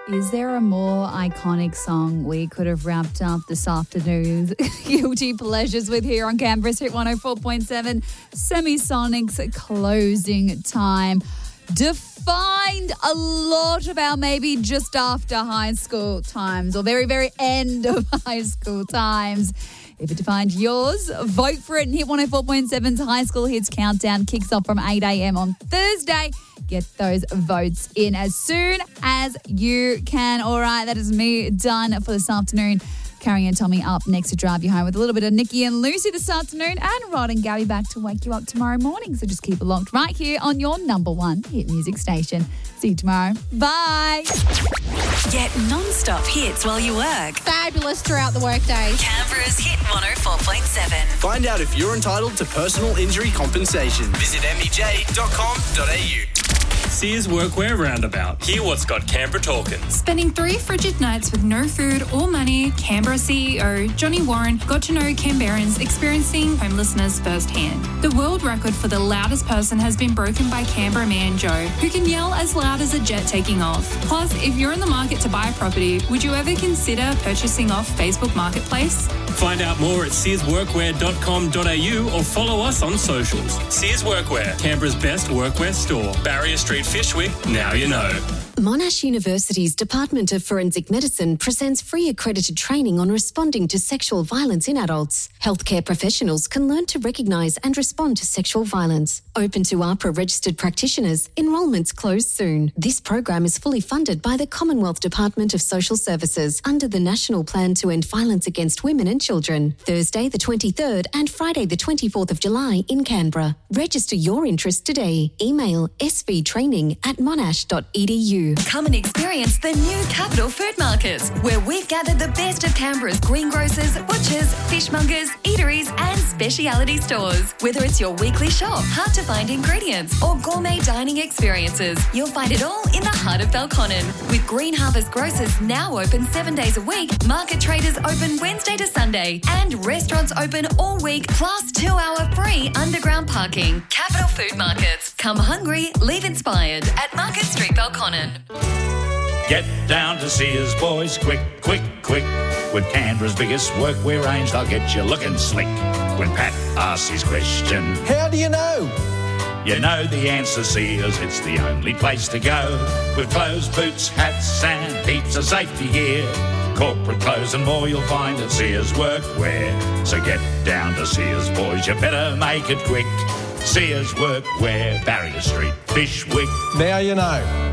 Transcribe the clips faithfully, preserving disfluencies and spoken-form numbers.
Is there a more iconic song we could have wrapped up this afternoon's Guilty Pleasures with here on Canberra's Hit one oh four point seven? Semisonic's Closing Time defined a lot about maybe just after high school times or very, very end of high school times. If it defined yours, vote for it. And Hit one oh four point seven's High School Hits Countdown kicks off from eight a.m. on Thursday. Get those votes in as soon as you can. All right, that is me done for this afternoon. Carrie and Tommy up next to drive you home with a little bit of Nikki and Lucy this afternoon, and Rod and Gabby back to wake you up tomorrow morning. So just keep it locked right here on your number one hit music station. See you tomorrow. Bye. Get non-stop hits while you work. Fabulous throughout the workday. Canberra's Hit one oh four point seven. Find out if you're entitled to personal injury compensation. Visit m e j dot com dot a u. Sears Workwear Roundabout. Hear what's got Canberra talking. Spending three frigid nights with no food or money, Canberra C E O Johnny Warren got to know Canberrans experiencing homelessness firsthand. The world record for the loudest person has been broken by Canberra man Joe, who can yell as loud as a jet taking off. Plus, if you're in the market to buy a property, would you ever consider purchasing off Facebook Marketplace? Find out more at sears workwear dot com dot a u or follow us on socials. Sears Workwear, Canberra's best workwear store. Barrier Street, Fishwick, now you know. Monash University's Department of Forensic Medicine presents free accredited training on responding to sexual violence in adults. Healthcare professionals can learn to recognise and respond to sexual violence. Open to A H P R registered practitioners. Enrolments close soon. This program is fully funded by the Commonwealth Department of Social Services under the National Plan to End Violence Against Women and Children. Thursday the twenty-third and Friday the twenty-fourth of July in Canberra. Register your interest today. Email s v training at monash dot e d u. Come and experience the new Capital Food Market, where we've gathered the best of Canberra's greengrocers, butchers, fishmongers, eateries and speciality stores. Whether it's your weekly shop, hard-to-find ingredients or gourmet dining experiences, you'll find it all in the heart of Belconnen. With Green Harvest Grocers now open seven days a week, market traders open Wednesday to Sunday and restaurants open all week, plus two-hour free underground parking. Capital Food Markets. Come hungry, leave inspired at Market Street, Belconnen. Get down to Sears, boys, quick, quick, quick. With Canberra's biggest workwear range, they'll get you looking slick. When Pat asks his question, how do you know? You know the answer, Sears, it's the only place to go. With clothes, boots, hats and heaps of safety gear. Corporate clothes and more you'll find at Sears Workwear. So get down to Sears, boys, you better make it quick. Sears Workwear, Barrier Street, Fishwick. Now you know.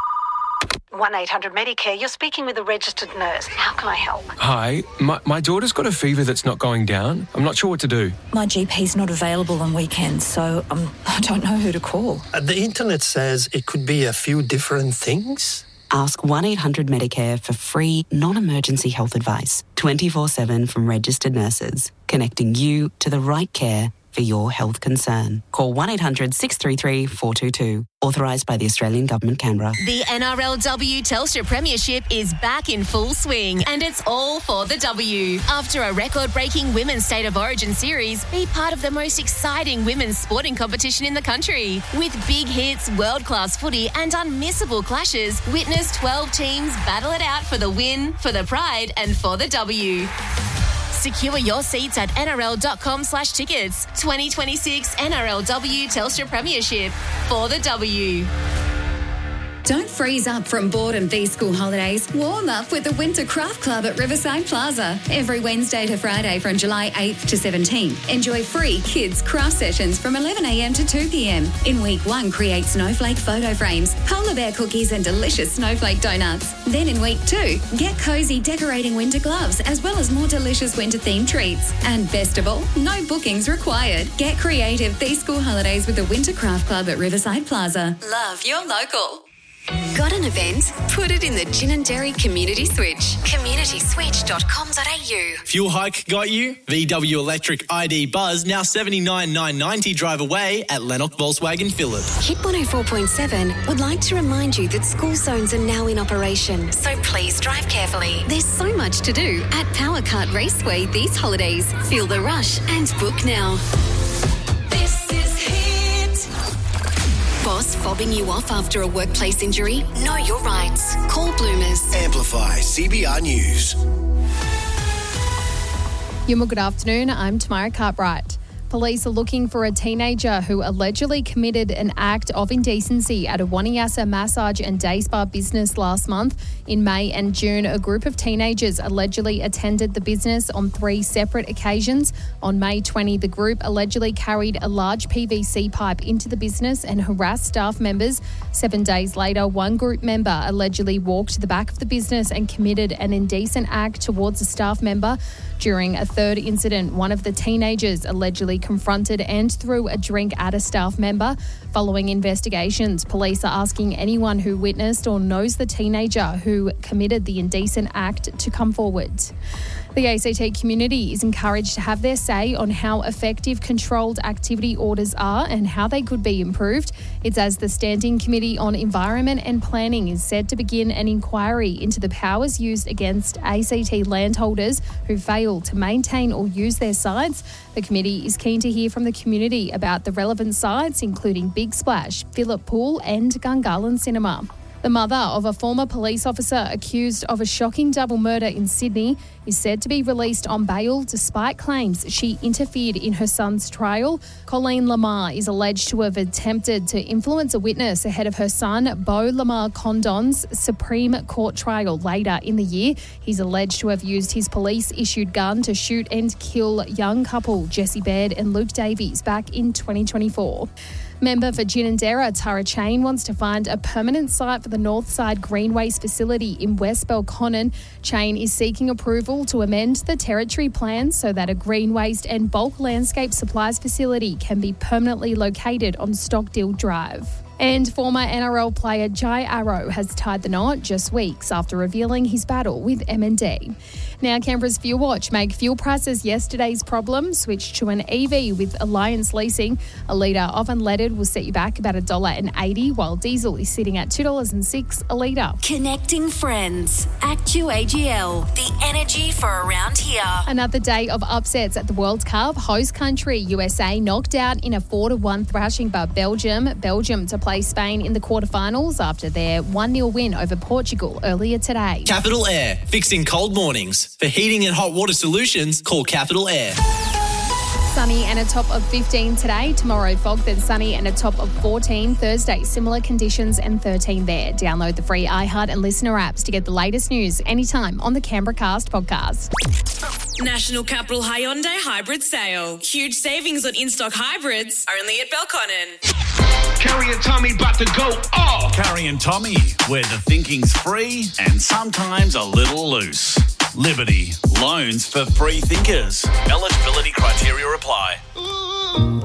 one eight hundred Medicare, you're speaking with a registered nurse. How can I help? Hi, my, my daughter's got a fever that's not going down. I'm not sure what to do. My G P's not available on weekends, so um, I don't know who to call. Uh, the internet says it could be a few different things. Ask one eight hundred Medicare for free, non-emergency health advice. twenty-four seven from registered nurses, connecting you to the right care for your health concern. Call one eight hundred six three three four two two. Authorised by the Australian Government, Canberra. The N R L W Telstra Premiership is back in full swing, and it's all for the W. After a record-breaking Women's State of Origin series, be part of the most exciting women's sporting competition in the country. With big hits, world-class footy and unmissable clashes, witness twelve teams battle it out for the win, for the pride and for the W. Secure your seats at n r l dot com slash tickets. twenty twenty-six N R L W Telstra Premiership for the W. Don't freeze up from boredom these school holidays. Warm up with the Winter Craft Club at Riverside Plaza. Every Wednesday to Friday from July eighth to seventeenth. Enjoy free kids craft sessions from eleven a.m. to two p.m. In week one, create snowflake photo frames, polar bear cookies and delicious snowflake donuts. Then in week two, get cozy decorating winter gloves as well as more delicious winter themed treats. And best of all, no bookings required. Get creative these school holidays with the Winter Craft Club at Riverside Plaza. Love your local. Got an event? Put it in the Gin and Dairy Community Switch. community switch dot com dot a u. Fuel hike got you? V W Electric I D Buzz now seventy-nine thousand nine hundred ninety drive away at Lennox Volkswagen Phillip. Hit one oh four point seven would like to remind you that school zones are now in operation, so please drive carefully. There's so much to do at Power Kart Raceway these holidays. Feel the rush and book now. This is Hit. Boss fobbing you off after a workplace injury? Know your rights. Call Bloomers. Amplify C B R News. Yuma, good afternoon. I'm Tamara Cartwright. Police are looking for a teenager who allegedly committed an act of indecency at a Waniasa massage and day spa business last month. In May and June, a group of teenagers allegedly attended the business on three separate occasions. On May twentieth, the group allegedly carried a large P V C pipe into the business and harassed staff members. Seven days later, one group member allegedly walked to the back of the business and committed an indecent act towards a staff member. During a third incident, one of the teenagers allegedly confronted and threw a drink at a staff member. Following investigations, police are asking anyone who witnessed or knows the teenager who committed the indecent act to come forward. The A C T community is encouraged to have their say on how effective controlled activity orders are and how they could be improved. It's as the Standing Committee on Environment and Planning is said to begin an inquiry into the powers used against A C T landholders who fail to maintain or use their sites. The committee is keen to hear from the community about the relevant sites, including Big Splash, Phillip Pool and Gungahlin Cinema. The mother of a former police officer accused of a shocking double murder in Sydney is said to be released on bail despite claims she interfered in her son's trial. Colleen Lamar is alleged to have attempted to influence a witness ahead of her son, Beau Lamar Condon's Supreme Court trial later in the year. He's alleged to have used his police-issued gun to shoot and kill young couple Jesse Baird and Luke Davies back in twenty twenty-four. Member for Ginninderra, Tara Chain, wants to find a permanent site for the Northside Green Waste facility in West Belconnen. Chain is seeking approval to amend the territory plan so that a green waste and bulk landscape supplies facility can be permanently located on Stockdill Drive. And former N R L player Jai Arrow has tied the knot just weeks after revealing his battle with M and D. Now, Canberra's Fuel Watch make fuel prices yesterday's problem switch to an E V with Alliance Leasing. A litre of unleaded will set you back about one dollar eighty, while diesel is sitting at two dollars and six a litre. Connecting friends. Actu A G L. The energy for around here. Another day of upsets at the World Cup. Host country U S A knocked out in a four to one thrashing by Belgium. Belgium to play Spain in the quarterfinals after their one nil win over Portugal earlier today. Capital Air, fixing cold mornings. For heating and hot water solutions, call Capital Air. Sunny and a top of fifteen today. Tomorrow, fog, then sunny and a top of fourteen. Thursday, similar conditions and thirteen there. Download the free iHeart and Listener apps to get the latest news anytime on the Canberra Cast podcast. National Capital Hyundai Hybrid Sale. Huge savings on in-stock hybrids, only at Belconnen. Carrie and Tommy about to go off. Carrie and Tommy, where the thinking's free and sometimes a little loose. Liberty, loans for free thinkers. Eligibility criteria apply.